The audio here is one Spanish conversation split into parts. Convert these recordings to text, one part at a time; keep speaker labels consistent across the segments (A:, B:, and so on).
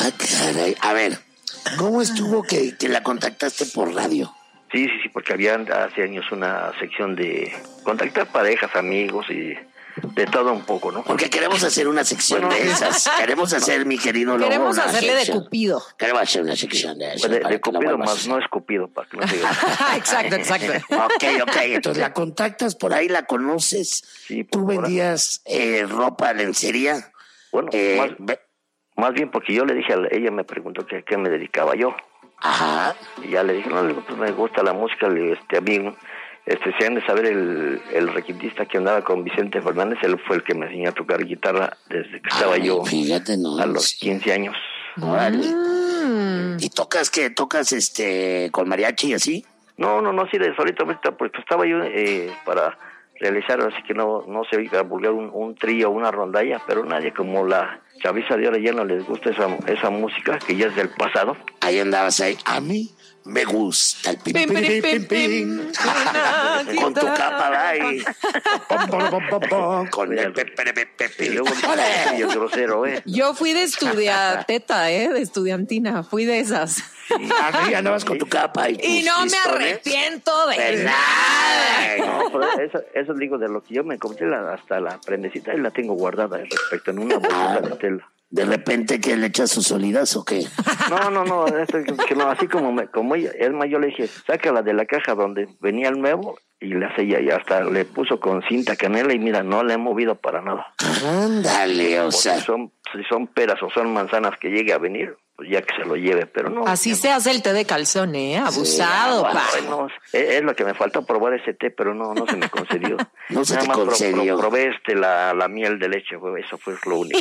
A: Ah, caray. A ver, ¿cómo estuvo que la contactaste por radio?
B: Sí, porque había hace años una sección de contactar parejas, amigos y de todo un poco, ¿no?
A: Porque queremos hacer una sección de esas. Queremos hacer, mi querido Lobo.
C: Queremos hacerle
A: sección.
C: de Cupido.
A: Queremos hacer una sección de eso.
B: De Cupido más, no es Cupido, para que no se diga.
C: Exacto.
A: Ok. Entonces la contactas por ahí, la conoces.
B: Sí,
A: ¿Tú vendías ropa, lencería?
B: Bueno, más bien porque yo le dije, ella me preguntó que a qué me dedicaba yo.
A: Ajá.
B: Y ya le dije, no, pues me gusta la música, a mí, si han de saber el requintista que andaba con Vicente Fernández, él fue el que me enseñó a tocar guitarra desde que estaba yo
A: fíjate, no,
B: a los 15 años.
A: Órale. ¿Y tocas qué? ¿Tocas con mariachi y así?
B: No, sí, de solito, porque estaba yo para realizar, así que no se iba a volver un trío, una rondalla, pero nadie como la chaviza de ahora ya no les gusta esa música que ya es del pasado.
A: Ahí andabas ahí. A mí me gusta el pim, pim. Con tu capa ahí. Con el
B: y luego el grosero,
C: Yo fui de estudianteta, de estudiantina, fui de esas.
A: Aquí andabas con tu capa
C: y no me arrepiento de nada.
B: No, pero eso digo de lo que yo me compré hasta la prendecita y la tengo guardada respecto en una bolsa de tela.
A: ¿De repente que le echas sus olidas o qué?
B: No, que no, así como ella, es más, yo le dije, sácala de la caja donde venía el nuevo y la sella y hasta le puso con cinta canela y mira, no la he movido para nada.
A: Ándale, o
B: porque
A: sea.
B: si son peras o son manzanas que llegue a venir, pues ya que se lo lleve, pero no.
C: Así se hace el té de calzón, abusado.
B: Sí, bueno, es lo que me faltó probar ese té, pero no se me concedió.
A: No se
B: Nada
A: te
B: más
A: concedió.
B: Probé la miel de leche, eso fue lo único.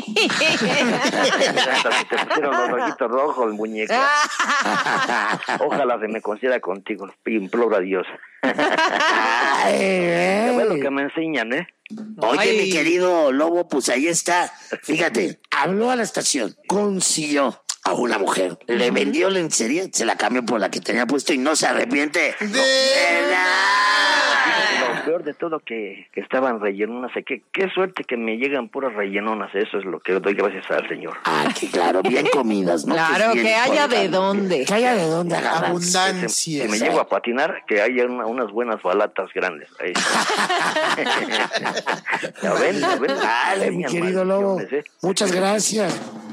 B: Hasta si te pusieron los ojitos rojos, muñeca. Ojalá se me conceda contigo, imploro a Dios. Es lo que me enseñan,
A: Oye, mi querido Lobo, pues ahí está. Fíjate, habló a la estación, consiguió a una mujer, le vendió lencería, se la cambió por la que tenía puesto y no se arrepiente de nada.
B: Lo peor de todo que estaban rellenonas, qué suerte que me llegan puras rellenonas, eso es lo que doy gracias al Señor.
A: Ah, que claro, bien comidas, ¿no?
C: Claro, que haya de dónde.
A: Que haya de dónde agarrar.
D: Abundancia.
B: Si me llego a patinar, que haya unas buenas balatas grandes. Ahí. Ya ven.
A: Dale, mi querido Lobo, muchas gracias.